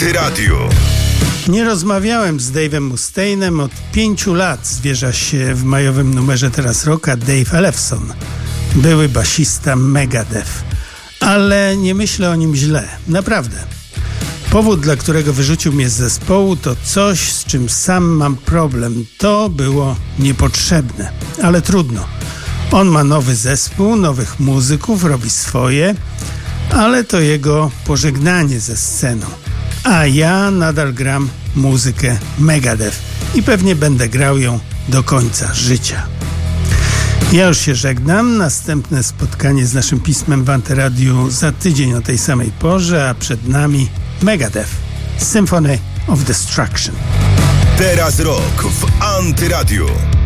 Radio. Nie rozmawiałem z Dave'em Mustainem od 5 lat. Zwierza się w majowym numerze Teraz Rocka Dave Ellefson, były basista Megadeth. Ale nie myślę o nim źle, naprawdę. Powód, dla którego wyrzucił mnie z zespołu, to coś, z czym sam mam problem. To było niepotrzebne, ale trudno. On ma nowy zespół, nowych muzyków, robi swoje, ale to jego pożegnanie ze sceną. A ja nadal gram muzykę Megadeth i pewnie będę grał ją do końca życia. Ja już się żegnam. Następne spotkanie z naszym pismem w Antyradiu za tydzień o tej samej porze, a przed nami Megadeth, Symphony of Destruction. Teraz Rock w Antyradiu.